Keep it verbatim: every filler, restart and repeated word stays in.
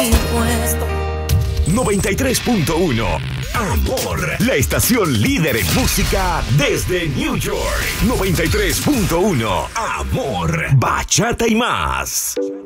impuesto. noventa y tres punto uno Amor, la estación líder en música desde New York. noventa y tres punto uno Amor, bachata y más.